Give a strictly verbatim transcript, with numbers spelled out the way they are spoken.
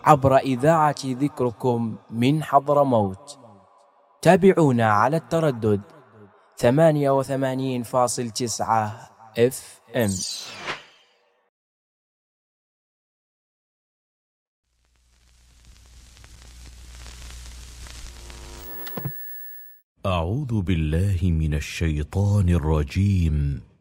عبر إذاعة ذكركم من حضرموت. تابعونا على التردد ثمانية وثمانين فاصل تسعة اف ام. أعوذ بالله من الشيطان الرجيم.